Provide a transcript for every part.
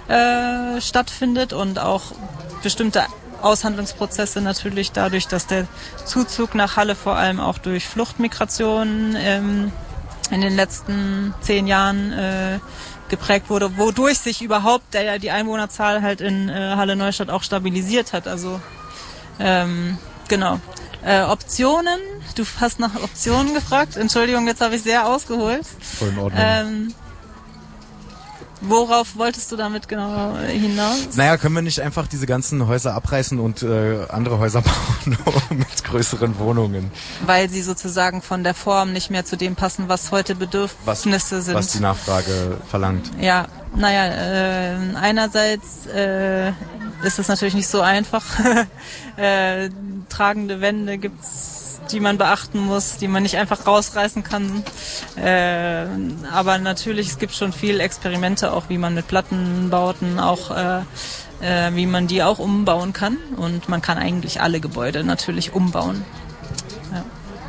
stattfindet und auch bestimmte Aushandlungsprozesse natürlich dadurch, dass der Zuzug nach Halle vor allem auch durch Fluchtmigration in den letzten 10 Jahren geprägt wurde, wodurch sich überhaupt die Einwohnerzahl halt in Halle-Neustadt auch stabilisiert hat. Also genau. Optionen, du hast nach Optionen gefragt. Entschuldigung, jetzt habe ich sehr ausgeholt. Voll in Ordnung. Worauf wolltest du damit genau hinaus? Naja, können wir nicht einfach diese ganzen Häuser abreißen und andere Häuser bauen mit größeren Wohnungen? Weil sie sozusagen von der Form nicht mehr zu dem passen, was heute Bedürfnisse sind. Was die Nachfrage verlangt. Ja, naja, einerseits ist es natürlich nicht so einfach. Tragende Wände gibt's, die man beachten muss, die man nicht einfach rausreißen kann. Aber natürlich, es gibt schon viel Experimente, auch wie man mit Plattenbauten auch, wie man die auch umbauen kann. Und man kann eigentlich alle Gebäude natürlich umbauen. Ja.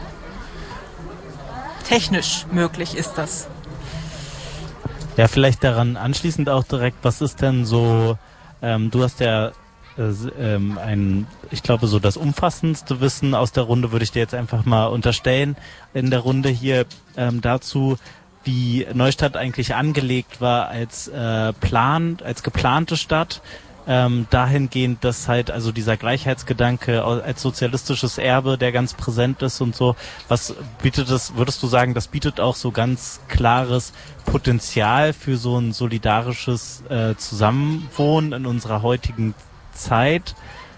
Technisch möglich ist das. Ja, vielleicht daran anschließend auch direkt, was ist denn so, du hast ja ich glaube, so das umfassendste Wissen aus der Runde würde ich dir jetzt einfach mal unterstellen in der Runde hier dazu, wie Neustadt eigentlich angelegt war als geplante Stadt. Dahingehend, dass halt also dieser Gleichheitsgedanke als sozialistisches Erbe, der ganz präsent ist und so, was bietet das, würdest du sagen, das bietet auch so ganz klares Potenzial für so ein solidarisches Zusammenwohnen in unserer heutigen Zeit?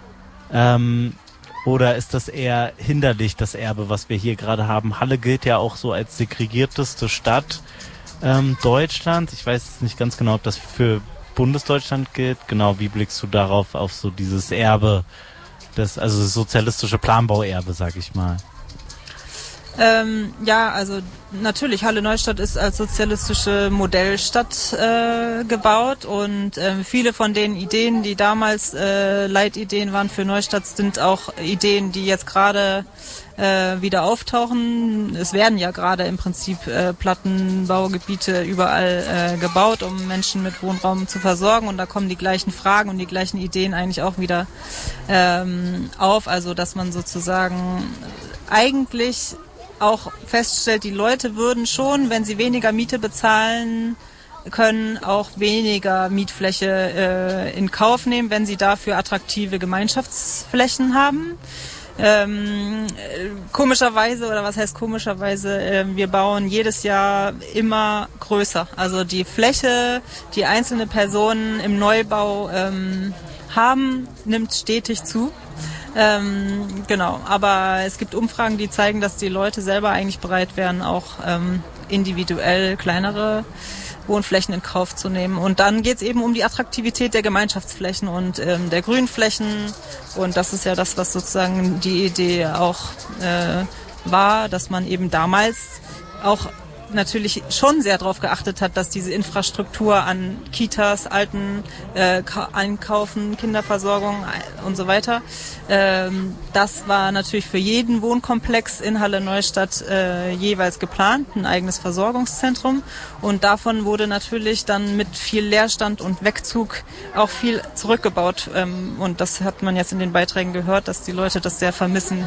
Oder ist das eher hinderlich, das Erbe, was wir hier gerade haben? Halle gilt ja auch so als segregierteste Stadt Deutschlands. Ich weiß nicht ganz genau, ob das für Bundesdeutschland gilt. Genau, wie blickst du darauf, auf so dieses Erbe, das sozialistische Planbauerbe, sag ich mal? Ja, also natürlich, Halle-Neustadt ist als sozialistische Modellstadt gebaut und viele von den Ideen, die damals Leitideen waren für Neustadt, sind auch Ideen, die jetzt gerade wieder auftauchen. Es werden ja gerade im Prinzip Plattenbaugebiete überall gebaut, um Menschen mit Wohnraum zu versorgen, und da kommen die gleichen Fragen und die gleichen Ideen eigentlich auch wieder auf, also dass man sozusagen eigentlich auch feststellt, die Leute würden schon, wenn sie weniger Miete bezahlen können, auch weniger Mietfläche in Kauf nehmen, wenn sie dafür attraktive Gemeinschaftsflächen haben. Komischerweise, oder was heißt komischerweise, wir bauen jedes Jahr immer größer. Also die Fläche, die einzelne Personen im Neubau haben, nimmt stetig zu. Genau, aber es gibt Umfragen, die zeigen, dass die Leute selber eigentlich bereit wären, auch individuell kleinere Wohnflächen in Kauf zu nehmen. Und dann geht es eben um die Attraktivität der Gemeinschaftsflächen und der Grünflächen. Und das ist ja das, was sozusagen die Idee auch war, dass man eben damals auch natürlich schon sehr darauf geachtet hat, dass diese Infrastruktur an Kitas, Alten, Einkaufen, Kinderversorgung und so weiter, das war natürlich für jeden Wohnkomplex in Halle-Neustadt jeweils geplant, ein eigenes Versorgungszentrum, und davon wurde natürlich dann mit viel Leerstand und Wegzug auch viel zurückgebaut, und das hat man jetzt in den Beiträgen gehört, dass die Leute das sehr vermissen.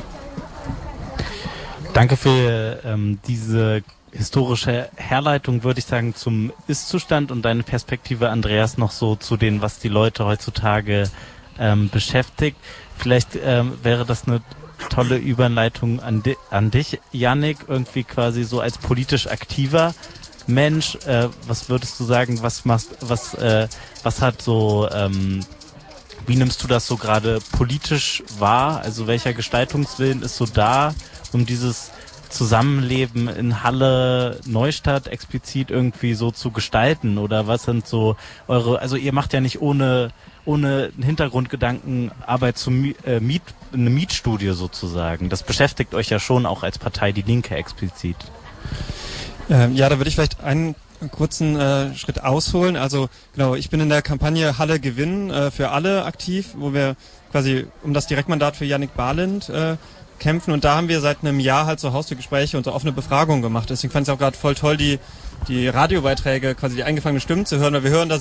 Danke für diese historische Herleitung, würde ich sagen, zum Ist-Zustand und deine Perspektive, Andreas, noch so zu dem, was die Leute heutzutage beschäftigt. Vielleicht wäre das eine tolle Überleitung an dich, Yannick, irgendwie quasi so als politisch aktiver Mensch. Was würdest du sagen, was hat so, wie nimmst du das so gerade politisch wahr? Also welcher Gestaltungswillen ist so da, um dieses Zusammenleben in Halle-Neustadt explizit irgendwie so zu gestalten? Oder was sind so eure, also ihr macht ja nicht ohne einen Hintergrundgedanken Arbeit eine Mietstudie sozusagen. Das beschäftigt euch ja schon auch als Partei Die Linke explizit. Ja, da würde ich vielleicht einen kurzen Schritt ausholen. Also genau, ich bin in der Kampagne Halle gewinnen für alle aktiv, wo wir quasi um das Direktmandat für Yannick Balint kämpfen, und da haben wir seit einem Jahr halt so Haustürgespräche und so offene Befragungen gemacht. Deswegen fand ich es auch gerade voll toll, die Radiobeiträge, quasi die eingefangenen Stimmen zu hören, weil wir hören da